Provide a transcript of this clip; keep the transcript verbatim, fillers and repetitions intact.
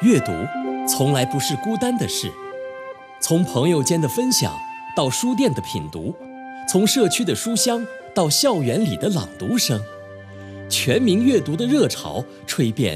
阅读从来不是孤单的事，从朋友间的分享到书店的品读，从社区的书香到校园里的朗读声，全民阅读的热潮吹遍